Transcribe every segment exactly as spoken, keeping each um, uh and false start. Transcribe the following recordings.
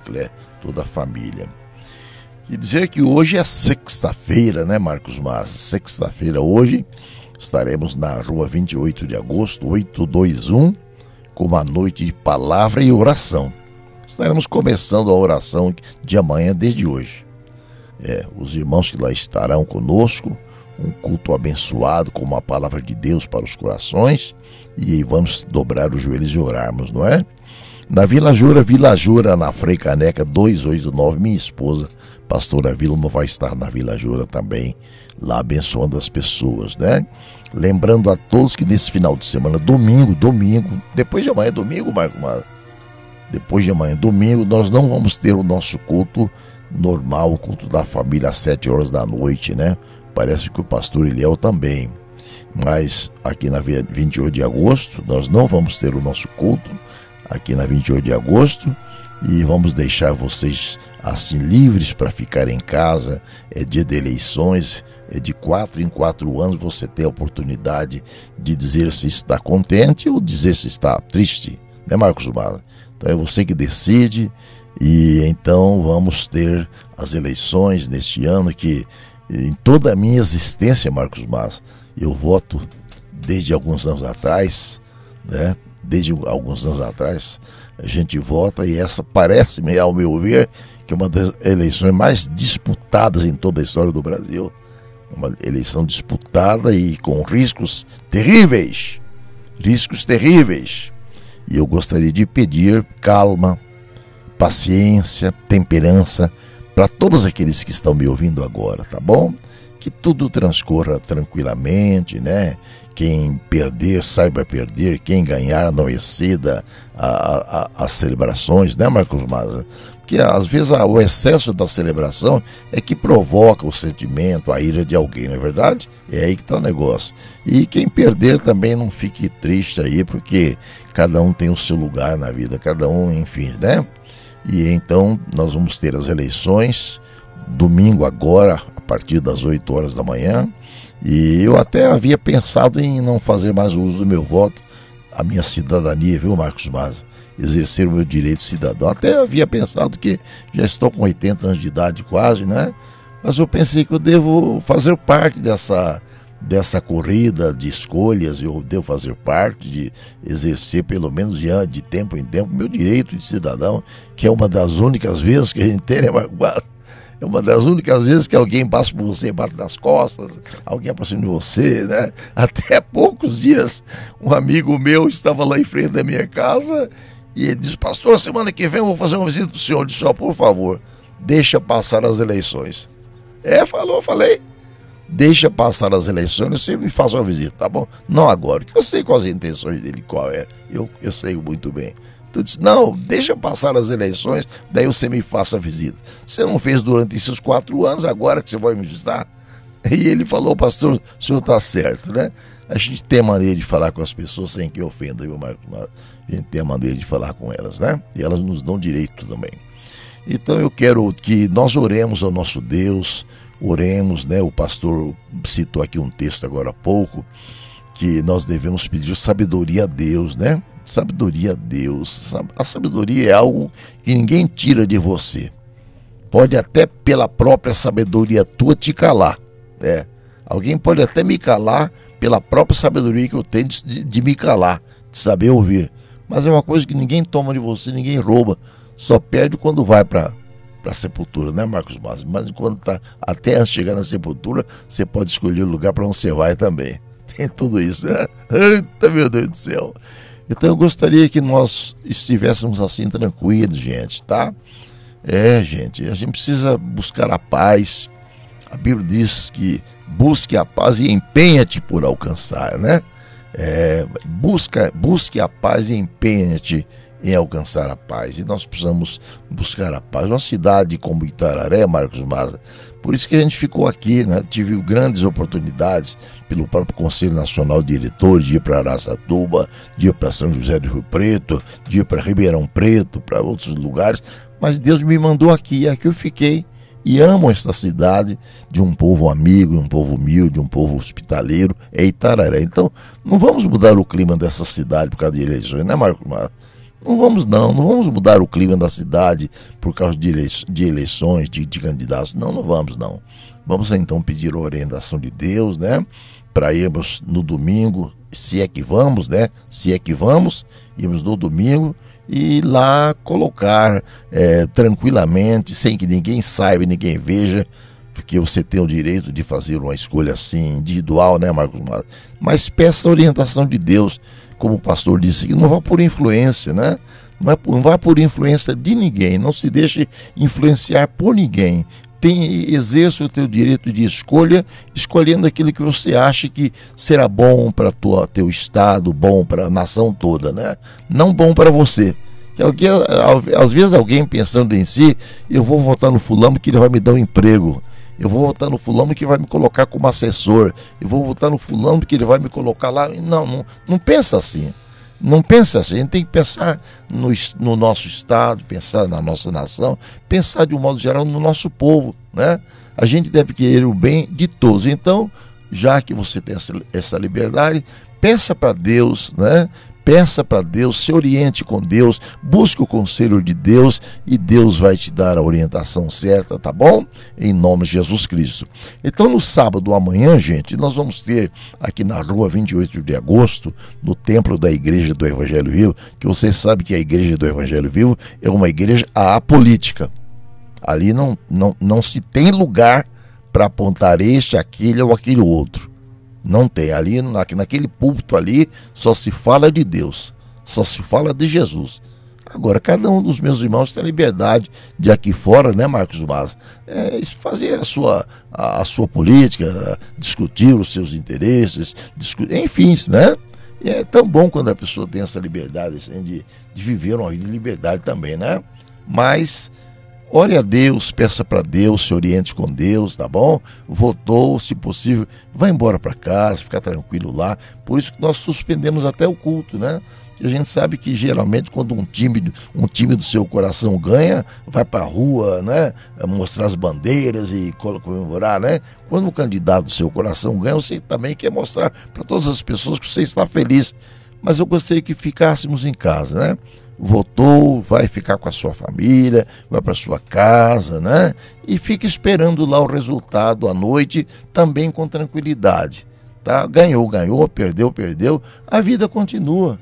Chiclé, toda a família. E dizer que hoje é sexta-feira, né, Marcos Maza? Sexta-feira hoje estaremos na rua vinte e oito de agosto, oitocentos e vinte e um, com uma noite de palavra e oração. Estaremos começando a oração de amanhã, desde hoje. É, os irmãos que lá estarão conosco, um culto abençoado com uma palavra de Deus para os corações, e vamos dobrar os joelhos e orarmos, não é? Na Vila Jura, Vila Jura, na Frei Caneca duzentos e oitenta e nove, minha esposa, pastora Vilma, vai estar na Vila Jura também, lá abençoando as pessoas, né? Lembrando a todos que nesse final de semana, domingo, domingo, depois de amanhã, domingo, Marco, depois de amanhã, domingo, nós não vamos ter o nosso culto normal, o culto da família às sete horas da noite, né? Parece que o pastor Eliel também. Mas aqui na vinte e oito de agosto, nós não vamos ter o nosso culto, aqui na vinte e oito de agosto, e vamos deixar vocês assim livres para ficar em casa. É dia de eleições, é de quatro em quatro anos você tem a oportunidade de dizer se está contente ou dizer se está triste, né, Marcos Mala? Então é você que decide, e então vamos ter as eleições neste ano, que em toda a minha existência, Marcos Mala, eu voto desde alguns anos atrás, né? Desde alguns anos atrás a gente vota, e essa parece-me, ao meu ver, que é uma das eleições mais disputadas em toda a história do Brasil. Uma eleição disputada e com riscos terríveis, riscos terríveis. E eu gostaria de pedir calma, paciência, temperança para todos aqueles que estão me ouvindo agora, tá bom? Que tudo transcorra tranquilamente, né? Quem perder, saiba perder. Quem ganhar, não exceda a, a, as celebrações, né, Marcos Maza? Porque às vezes a, o excesso da celebração é que provoca o sentimento, a ira de alguém, não é verdade? É aí que está o negócio. E quem perder também não fique triste aí, porque cada um tem o seu lugar na vida, cada um, enfim, né? E então nós vamos ter as eleições domingo agora, a partir das oito horas da manhã, e eu até havia pensado em não fazer mais uso do meu voto, a minha cidadania, viu, Marcos Maza? Exercer o meu direito cidadão. Até havia pensado que já estou com oitenta anos de idade quase, né? Mas eu pensei que eu devo fazer parte dessa, dessa corrida de escolhas, eu devo fazer parte de exercer, pelo menos de, de tempo em tempo, meu direito de cidadão, que é uma das únicas vezes que a gente tem, né, Marcos Maza? É uma das únicas vezes que alguém passa por você, bate nas costas, alguém aproxima de você, né? Até há poucos dias, um amigo meu estava lá em frente da minha casa e ele disse: pastor, semana que vem eu vou fazer uma visita para o senhor. Eu disse: ó, por favor, deixa passar as eleições. É, falou, falei. Deixa passar as eleições, você me faz uma visita, tá bom? Não agora, que eu sei quais as intenções dele, qual é. Eu, eu sei muito bem. Tu disse: não, deixa passar as eleições, daí você me faça a visita. Você não fez durante esses quatro anos, agora que você vai me visitar? E ele falou: pastor, o senhor está certo, né? A gente tem a maneira de falar com as pessoas sem que ofenda, viu, Marcos? A gente tem a maneira de falar com elas, né? E elas nos dão direito também. Então eu quero que nós oremos ao nosso Deus, oremos, né? O pastor citou aqui um texto agora há pouco, que nós devemos pedir sabedoria a Deus, né? Sabedoria a Deus. A sabedoria é algo que ninguém tira de você. Pode até pela própria sabedoria tua te calar, né? Alguém pode até me calar pela própria sabedoria que eu tenho de, de me calar, de saber ouvir. Mas é uma coisa que ninguém toma de você, ninguém rouba. Só perde quando vai para a sepultura, né, Marcos Maza? Mas enquanto tá, até antes de chegar na sepultura, você pode escolher o lugar para onde você vai também. Tem tudo isso, né? Eita, meu Deus do céu. Então eu gostaria que nós estivéssemos assim tranquilos, gente, tá? É, gente, a gente precisa buscar a paz. A Bíblia diz que busque a paz e empenha-te por alcançar, né? É, busca, busque a paz e empenha-te em alcançar a paz. E nós precisamos buscar a paz. Uma cidade como Itararé, Marcos Maza, por isso que a gente ficou aqui, né? Tive grandes oportunidades pelo próprio Conselho Nacional de Diretores de ir para Araçatuba, de ir para São José do Rio Preto, de ir para Ribeirão Preto, para outros lugares, mas Deus me mandou aqui, e aqui eu fiquei. E amo esta cidade, de um povo amigo, um povo humilde, um povo hospitaleiro, é Itararé. Então, não vamos mudar o clima dessa cidade por causa de eleições, né, Marcos? Não vamos não, não vamos mudar o clima da cidade por causa de, elei de eleições, de, de candidatos. Não, não vamos não. Vamos então pedir a orientação de Deus, né? Para irmos no domingo, se é que vamos, né? Se é que vamos, irmos no domingo e lá colocar é, tranquilamente, sem que ninguém saiba, ninguém veja, porque você tem o direito de fazer uma escolha assim, individual, né, Marcos Matos? Mas peça a orientação de Deus, como o pastor disse, não vá por influência, né? Não, é por, não vá por influência de ninguém, não se deixe influenciar por ninguém. Tem, exerça o teu direito de escolha, escolhendo aquilo que você acha que será bom para o teu estado, bom para a nação toda, né? Não bom para você. Alguém, às vezes alguém pensando em si, eu vou votar no fulano que ele vai me dar um emprego, eu vou votar no fulano que vai me colocar como assessor, eu vou votar no fulano que ele vai me colocar lá. Não, não, não pensa assim. Não pensa assim, a gente tem que pensar no, no nosso estado, pensar na nossa nação, pensar de um modo geral no nosso povo, né? A gente deve querer o bem de todos. Então, já que você tem essa, essa liberdade, peça para Deus, né? Peça para Deus, se oriente com Deus, busque o conselho de Deus e Deus vai te dar a orientação certa, tá bom? Em nome de Jesus Cristo. Então no sábado amanhã, gente, nós vamos ter aqui na rua vinte e oito de agosto, no templo da Igreja do Evangelho Vivo, que você sabe que a Igreja do Evangelho Vivo é uma igreja apolítica. Ali não, não, não se tem lugar para apontar este, aquele ou aquele outro. Não tem, ali naquele púlpito ali só se fala de Deus, só se fala de Jesus. Agora, cada um dos meus irmãos tem a liberdade de aqui fora, né, Marcos Maza, é, fazer a sua, a, a sua política, discutir os seus interesses, discutir, enfim, né? E é tão bom quando a pessoa tem essa liberdade assim, de, de viver uma vida de liberdade também, né? Mas ore a Deus, peça para Deus, se oriente com Deus, tá bom? Votou, se possível, vá embora para casa, fica tranquilo lá. Por isso que nós suspendemos até o culto, né? E a gente sabe que geralmente quando um time, um time do seu coração ganha, vai para a rua, né? Mostrar as bandeiras e comemorar, né? Quando um candidato do seu coração ganha, você também quer mostrar para todas as pessoas que você está feliz. Mas eu gostaria que ficássemos em casa, né? Votou, vai ficar com a sua família, vai para sua casa, né? E fica esperando lá o resultado à noite, também com tranquilidade, tá? Ganhou, ganhou, perdeu, perdeu, a vida continua.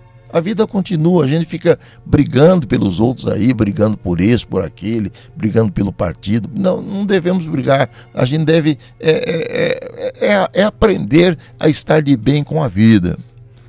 A vida continua, a gente fica brigando pelos outros aí, brigando por esse, por aquele, brigando pelo partido. Não, não devemos brigar, a gente deve é, é, é, é, é aprender a estar de bem com a vida.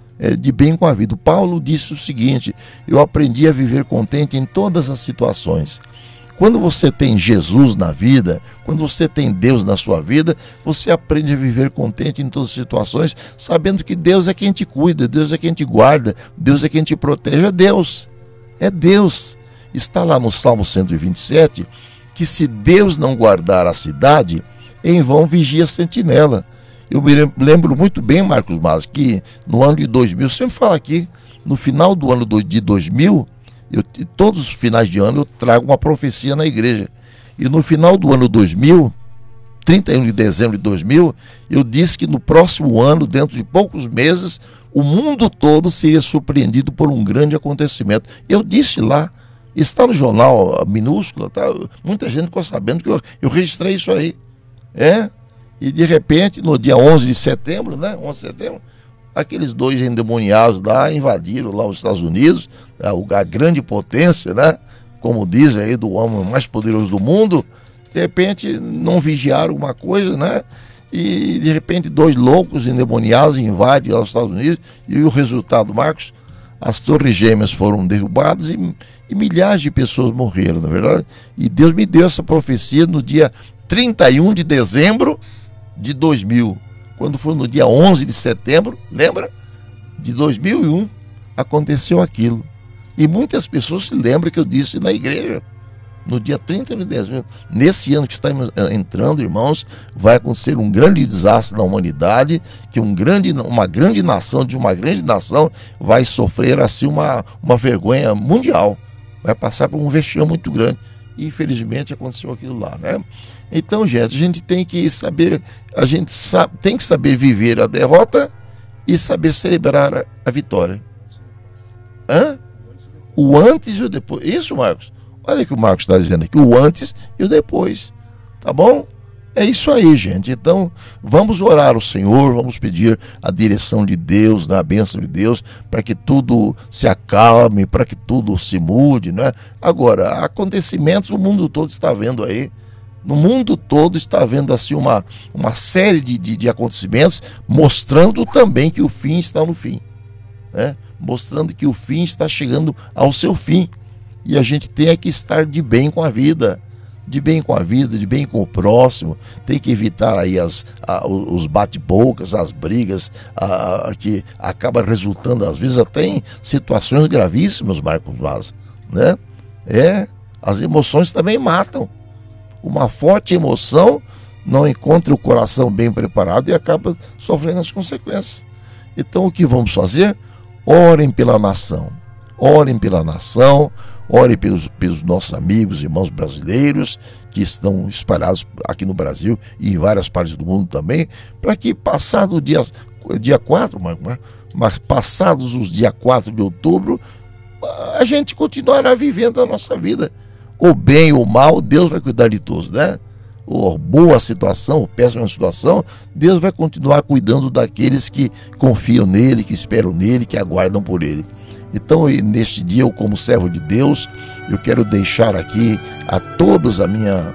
De bem com a vida. O Paulo disse o seguinte: eu aprendi a viver contente em todas as situações. Quando você tem Jesus na vida, quando você tem Deus na sua vida, você aprende a viver contente em todas as situações, sabendo que Deus é quem te cuida, Deus é quem te guarda, Deus é quem te protege. É Deus, é Deus. Está lá no Salmo cento e vinte e sete, que se Deus não guardar a cidade, em vão vigia a sentinela. Eu me lembro muito bem, Marcos Maza, que no ano de dois mil, sempre falo aqui, no final do ano de dois mil, eu, todos os finais de ano eu trago uma profecia na igreja. E no final do ano dois mil, trinta e um de dezembro de dois mil, eu disse que no próximo ano, dentro de poucos meses, o mundo todo seria surpreendido por um grande acontecimento. Eu disse lá, está no jornal minúsculo, tá? Muita gente ficou sabendo que eu, eu registrei isso aí. É? E de repente, no dia onze de setembro, né? onze de setembro, aqueles dois endemoniados lá invadiram lá os Estados Unidos, a grande potência, né? Como dizem aí, do homem mais poderoso do mundo. De repente, não vigiaram alguma coisa, né? E de repente, dois loucos endemoniados invadem lá os Estados Unidos. E o resultado, Marcos, as torres gêmeas foram derrubadas e, e milhares de pessoas morreram, na verdade. E Deus me deu essa profecia no dia trinta e um de dezembro de dois mil, quando foi no dia onze de setembro, lembra? De dois mil e um, aconteceu aquilo. E muitas pessoas se lembram que eu disse na igreja, no dia trinta de dezembro, nesse ano que está entrando, irmãos, vai acontecer um grande desastre na humanidade, que um grande, uma grande nação, de uma grande nação, vai sofrer assim uma, uma vergonha mundial, vai passar por um vexame muito grande. E infelizmente aconteceu aquilo lá, né? Então, gente, a gente tem que saber, a gente sabe, tem que saber viver a derrota e saber celebrar a, a vitória. Hã? O antes e o depois. Isso, Marcos? Olha o que o Marcos está dizendo aqui, o antes e o depois. Tá bom? É isso aí, gente. Então, vamos orar ao Senhor, vamos pedir a direção de Deus, a bênção de Deus, para que tudo se acalme, para que tudo se mude, né? Agora, acontecimentos o mundo todo está vendo aí. No mundo todo está havendo assim uma, uma série de, de, de acontecimentos, mostrando também que o fim está no fim, né? Mostrando que o fim está chegando ao seu fim. E a gente tem que estar de bem com a vida, de bem com a vida, de bem com o próximo. Tem que evitar aí as, a, os bate-bocas, as brigas, a, a, que acaba resultando às vezes até em situações gravíssimas, Marcos Vaz, né? É, as emoções também matam. Uma forte emoção não encontra o coração bem preparado e acaba sofrendo as consequências. Então o que vamos fazer? Orem pela nação, orem pela nação, orem pelos, pelos nossos amigos, irmãos brasileiros que estão espalhados aqui no Brasil e em várias partes do mundo também, para que passado o dia, dia quatro, mas passados os dias quatro de outubro, a gente continuará vivendo a nossa vida. O bem ou o mal, Deus vai cuidar de todos, né? Ou boa situação, ou péssima situação, Deus vai continuar cuidando daqueles que confiam nele, que esperam nele, que aguardam por ele. Então, neste dia, eu como servo de Deus, eu quero deixar aqui a todos a minha,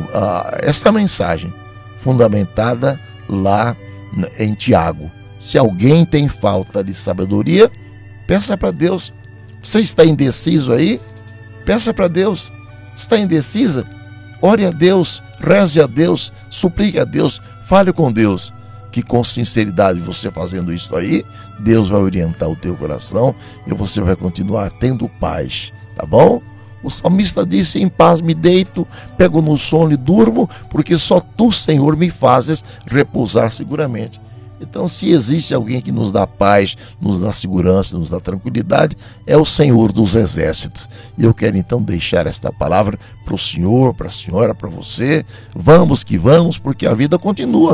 a, esta mensagem fundamentada lá em Tiago. Se alguém tem falta de sabedoria, peça para Deus. Você está indeciso aí? Peça para Deus. Está indecisa? Ore a Deus, reze a Deus, suplique a Deus, fale com Deus, que com sinceridade você fazendo isso aí, Deus vai orientar o teu coração e você vai continuar tendo paz, tá bom? O salmista disse: em paz me deito, pego no sono e durmo, porque só tu, Senhor, me fazes repousar seguramente. Então, se existe alguém que nos dá paz, nos dá segurança, nos dá tranquilidade, é o Senhor dos Exércitos. E eu quero então deixar esta palavra para o senhor, para a senhora, para você. Vamos que vamos, porque a vida continua.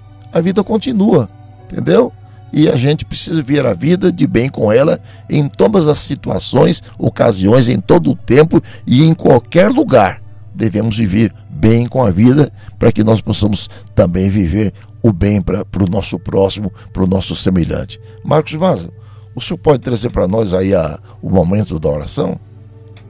A vida continua, entendeu? E a gente precisa ver a vida de bem com ela em todas as situações, ocasiões, em todo o tempo e em qualquer lugar. Devemos viver bem com a vida para que nós possamos também viver o bem para o nosso próximo, para o nosso semelhante. Marcos Vaz, o senhor pode trazer para nós aí a, o momento da oração?